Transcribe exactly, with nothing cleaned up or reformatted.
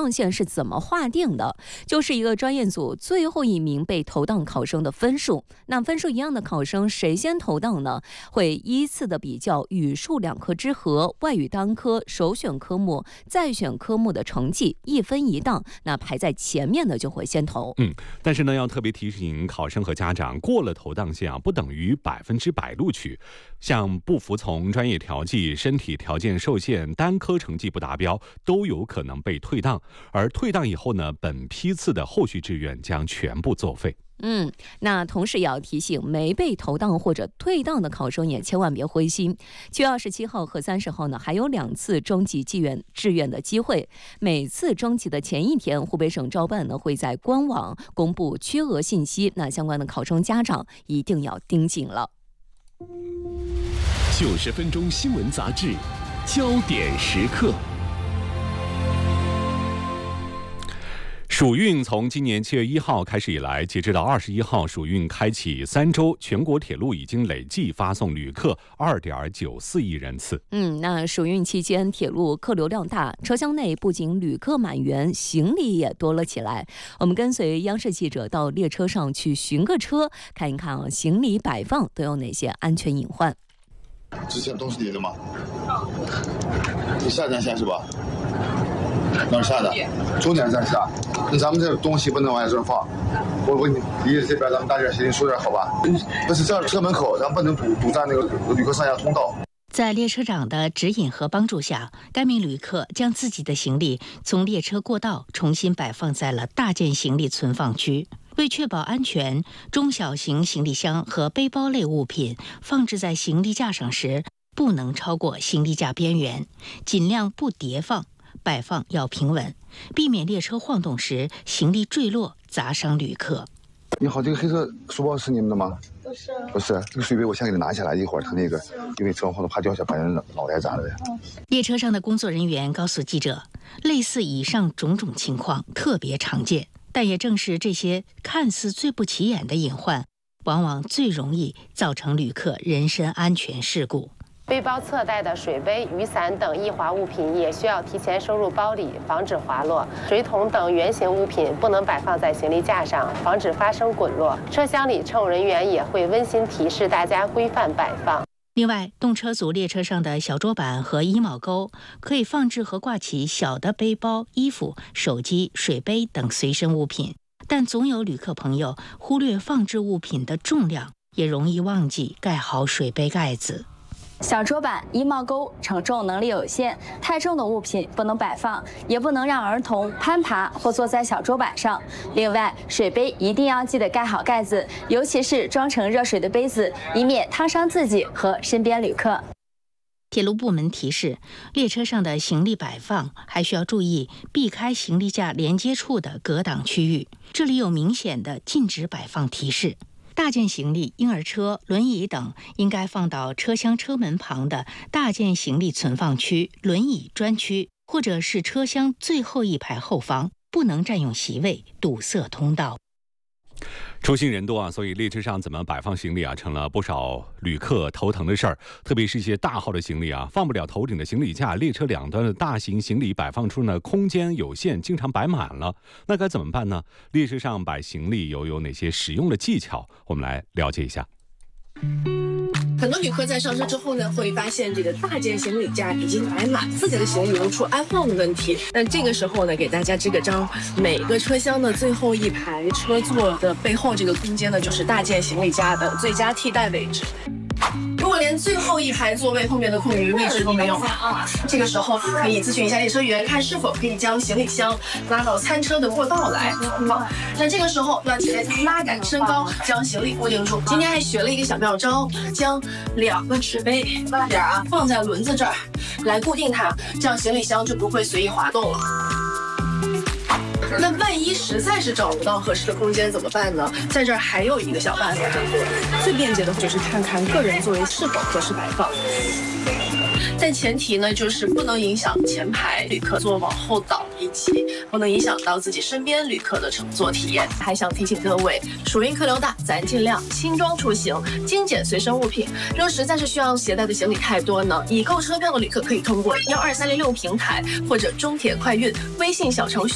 档线是怎么划定的？就是一个专业组最后一名被投档考生的分数。那分数一样的考生，谁先投档呢？会依次的比较语数两科之和、外语单科、首选科目、再选科目的成绩，一分一档。那排在前面的就会先投。 嗯，但是呢，要特别提醒考生和家长，过了投档线啊，不等于百分之百录取。像不服从专业调剂、身体条件受限、单科成绩不达标，都有可能被退档。而退档以后呢，本批次的后续志愿将全部作废。 嗯，那同时也要提醒没被投档或者退档的考生也千万别灰心。七月二十七号和三十号呢，还有两次征集志愿志愿的机会。每次征集的前一天，湖北省招办呢会在官网公布缺额信息，那相关的考生家长一定要盯紧了。 九十分钟新闻杂志，焦点时刻。 暑运从今年七月一号开始以来，截至到二十一号，暑运开启三周，全国铁路已经累计发送旅客二点九四亿人次。 嗯，那暑运期间，铁路客流量大，车厢内不仅旅客满员，行李也多了起来。我们跟随央视记者到列车上去巡个车，看一看啊，行李摆放都有哪些安全隐患。 之前都是你的吗？你下站下是吧？哪儿下的？终点站下。那咱们这东西不能往外这放。我我离着这边，咱们大点声音说点好吧？不是这儿车门口，咱不能堵堵在那个旅客上下通道。 在列车长的指引和帮助下，该名旅客将自己的行李从列车过道重新摆放在了大件行李存放区。为确保安全，中小型行李箱和背包类物品放置在行李架上时，不能超过行李架边缘，尽量不叠放，摆放要平稳，避免列车晃动时行李坠落砸伤旅客。 你好，这个黑色书包是你们的吗？不是，不是，这个水杯我先给它拿下来，一会儿他那个因为车晃动怕掉下把人脑袋砸了。 列车上的工作人员告诉记者，类似以上种种情况特别常见。但也正是这些看似最不起眼的隐患，往往最容易造成旅客人身安全事故。 背包侧带的水杯、雨伞等易滑物品也需要提前收入包里，防止滑落。水桶等圆形物品不能摆放在行李架上，防止发生滚落。车厢里乘务人员也会温馨提示大家规范摆放。 另外，动车组列车上的小桌板和衣帽钩可以放置和挂起小的背包、衣服、手机、水杯等随身物品，但总有旅客朋友忽略放置物品的重量，也容易忘记盖好水杯盖子。 小桌板、衣帽钩承重能力有限，太重的物品不能摆放，也不能让儿童攀爬或坐在小桌板上。另外，水杯一定要记得盖好盖子，尤其是装盛热水的杯子，以免烫伤自己和身边旅客。 铁路部门提示，列车上的行李摆放还需要注意避开行李架连接处的隔挡区域，这里有明显的禁止摆放提示。大件行李、婴儿车、轮椅等应该放到车厢车门旁的大件行李存放区、轮椅专区，或者是车厢最后一排后方，不能占用席位，堵塞通道。 出行人多啊，所以列车上怎么摆放行李啊，成了不少旅客头疼的事儿。特别是一些大号的行李啊，放不了头顶的行李架，列车两端的大型行李摆放处呢，空间有限，经常摆满了。那该怎么办呢？列车上摆行李又有哪些实用的技巧？我们来了解一下。 很多旅客在上车之后呢，会发现这个大件行李架已经摆满，自己的行李无处安放的问题。那这个时候呢，给大家支个招，每个车厢的最后一排车座的背后这个空间呢，就是大件行李架的最佳替代位置。如果连最后一排座位后面的空余位置都没有啊，这个时候可以咨询一下列车员，看是否可以将行李箱拉到餐车的过道来。好，那这个时候要直接拉杆升高，将行李固定住。今天还学了一个小妙招，将两个纸杯慢点啊放在轮子这儿来固定它，这样行李箱就不会随意滑动了。那万一实在是找不到合适的空间怎么办呢？在这儿还有一个小办法，最便捷的就是看看个人座位是否合适摆放。但前提呢，就是不能影响前排旅客坐往后倒，以及不能影响到自己身边旅客的乘坐体验。还想提醒各位，暑运客流大，咱尽量轻装出行，精简随身物品。若实在是需要携带的行李太多呢，已购车票的旅客可以通过幺二三零六平台或者中铁快运微信小程序。